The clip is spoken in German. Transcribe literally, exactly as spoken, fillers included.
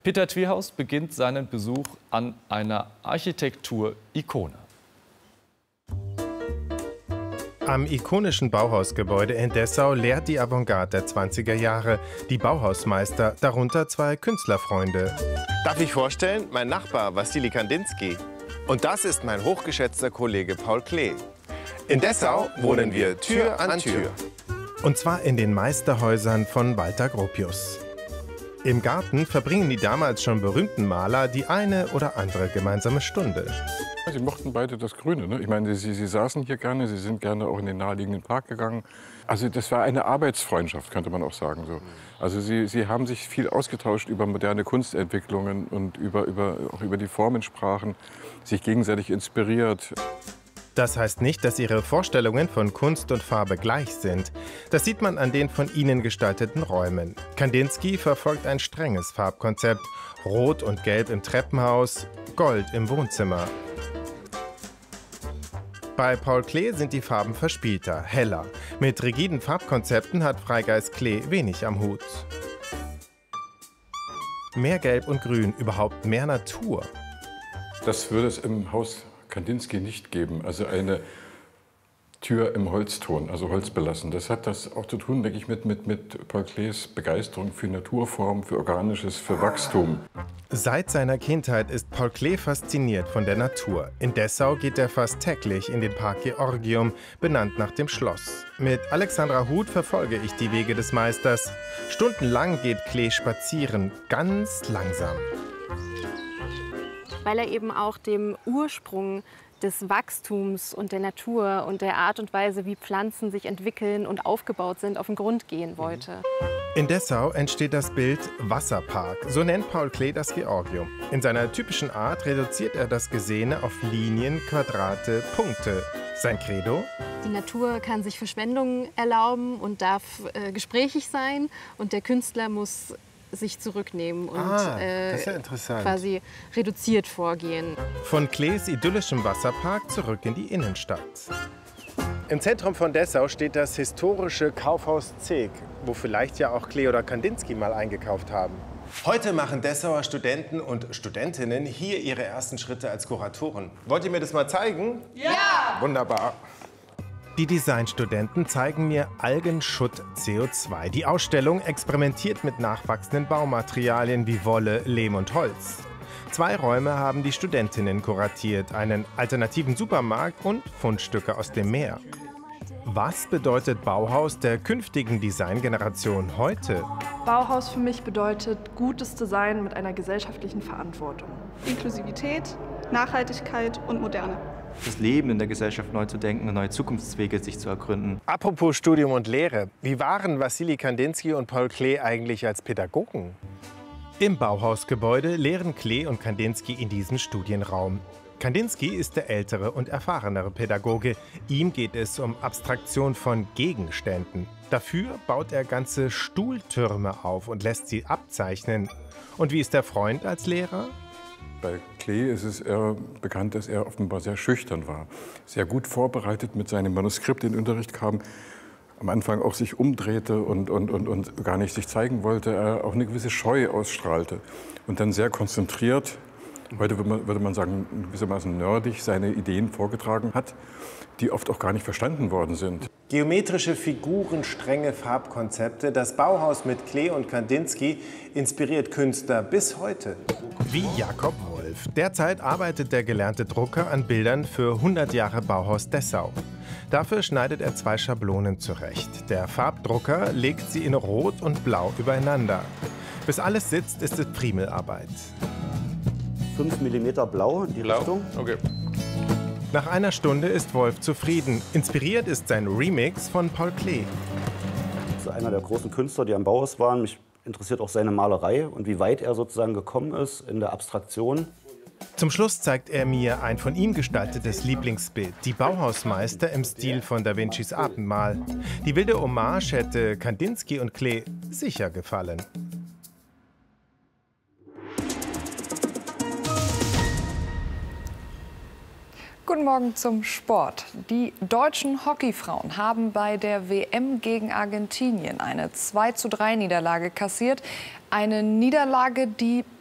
Peter Twierhaus beginnt seinen Besuch an einer Architektur-Ikone. Am ikonischen Bauhausgebäude in Dessau lehrt die Avantgarde der zwanziger Jahre, die Bauhausmeister, darunter zwei Künstlerfreunde. Darf ich vorstellen, mein Nachbar Wassily Kandinsky. Und das ist mein hochgeschätzter Kollege Paul Klee. In Dessau wohnen wir Tür an Tür. Und zwar in den Meisterhäusern von Walter Gropius. Im Garten verbringen die damals schon berühmten Maler die eine oder andere gemeinsame Stunde. Sie mochten beide das Grüne. Ne? Ich meine, sie, sie saßen hier gerne, sie sind gerne auch in den naheliegenden Park gegangen. Also das war eine Arbeitsfreundschaft, könnte man auch sagen. So. Also sie, sie haben sich viel ausgetauscht über moderne Kunstentwicklungen und über, über, auch über die Formensprachen, sich gegenseitig inspiriert. Das heißt nicht, dass ihre Vorstellungen von Kunst und Farbe gleich sind. Das sieht man an den von ihnen gestalteten Räumen. Kandinsky verfolgt ein strenges Farbkonzept. Rot und Gelb im Treppenhaus, Gold im Wohnzimmer. Bei Paul Klee sind die Farben verspielter, heller. Mit rigiden Farbkonzepten hat Freigeist Klee wenig am Hut. Mehr Gelb und Grün, überhaupt mehr Natur. Das würde es im Haus Kandinsky nicht geben, also eine Tür im Holzton, also holzbelassen. Das hat das auch zu tun, denke ich, mit, mit, mit Paul Klees Begeisterung für Naturform, für Organisches, für Wachstum. Seit seiner Kindheit ist Paul Klee fasziniert von der Natur. In Dessau geht er fast täglich in den Park Georgium, benannt nach dem Schloss. Mit Alexandra Huth verfolge ich die Wege des Meisters. Stundenlang geht Klee spazieren, ganz langsam. Weil er eben auch dem Ursprung des Wachstums und der Natur und der Art und Weise, wie Pflanzen sich entwickeln und aufgebaut sind, auf den Grund gehen wollte. In Dessau entsteht das Bild Wasserpark, so nennt Paul Klee das Georgium. In seiner typischen Art reduziert er das Gesehene auf Linien, Quadrate, Punkte. Sein Credo? Die Natur kann sich Verschwendung erlauben und darf äh, gesprächig sein, und der Künstler muss sich zurücknehmen und ah, äh, das ist ja interessant. quasi reduziert vorgehen. Von Klees idyllischem Wasserpark zurück in die Innenstadt. Im Zentrum von Dessau steht das historische Kaufhaus Zeg, wo vielleicht ja auch Klee oder Kandinsky mal eingekauft haben. Heute machen Dessauer Studenten und Studentinnen hier ihre ersten Schritte als Kuratoren. Wollt ihr mir das mal zeigen? Ja! Wunderbar. Die Designstudenten zeigen mir Algenschutt C O zwei. Die Ausstellung experimentiert mit nachwachsenden Baumaterialien wie Wolle, Lehm und Holz. Zwei Räume haben die Studentinnen kuratiert, einen alternativen Supermarkt und Fundstücke aus dem Meer. Was bedeutet Bauhaus der künftigen Designgeneration heute? Bauhaus für mich bedeutet gutes Design mit einer gesellschaftlichen Verantwortung. Inklusivität, Nachhaltigkeit und Moderne. Das Leben in der Gesellschaft neu zu denken und neue Zukunftswege sich zu ergründen. Apropos Studium und Lehre. Wie waren Wassily Kandinsky und Paul Klee eigentlich als Pädagogen? Im Bauhausgebäude lehren Klee und Kandinsky in diesem Studienraum. Kandinsky ist der ältere und erfahrenere Pädagoge. Ihm geht es um Abstraktion von Gegenständen. Dafür baut er ganze Stuhltürme auf und lässt sie abzeichnen. Und wie ist der Freund als Lehrer? Bei Klee ist es eher bekannt, dass er offenbar sehr schüchtern war. Sehr gut vorbereitet mit seinem Manuskript in den Unterricht kam. Am Anfang auch sich umdrehte und, und, und, und gar nicht sich zeigen wollte. Er auch eine gewisse Scheu ausstrahlte. Und dann sehr konzentriert, heute würde man, würde man sagen, gewissermaßen nerdig, seine Ideen vorgetragen hat, die oft auch gar nicht verstanden worden sind. Geometrische Figuren, strenge Farbkonzepte. Das Bauhaus mit Klee und Kandinsky inspiriert Künstler bis heute. Wie Jakob Wolf. Derzeit arbeitet der gelernte Drucker an Bildern für hundert Jahre Bauhaus Dessau. Dafür schneidet er zwei Schablonen zurecht. Der Farbdrucker legt sie in Rot und Blau übereinander. Bis alles sitzt, ist es Friemelarbeit. fünf Millimeter Blau in die Blau? Richtung. Okay. Nach einer Stunde ist Wolf zufrieden. Inspiriert ist sein Remix von Paul Klee. Das ist einer der großen Künstler, die am Bauhaus waren. Mich interessiert auch seine Malerei und wie weit er sozusagen gekommen ist in der Abstraktion. Zum Schluss zeigt er mir ein von ihm gestaltetes Lieblingsbild, die Bauhausmeister im Stil von Da Vincis Abendmahl. Die wilde Hommage hätte Kandinsky und Klee sicher gefallen. Guten Morgen zum Sport. Die deutschen Hockeyfrauen haben bei der W M gegen Argentinien eine zwei zu drei Niederlage kassiert. Eine Niederlage, die